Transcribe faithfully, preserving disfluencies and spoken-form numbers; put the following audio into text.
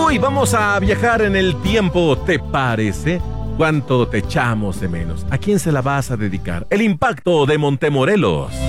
Hoy vamos a viajar en el tiempo, ¿te parece? ¿Cuánto te echamos de menos? ¿A quién se la vas a dedicar? El impacto de Montemorelos.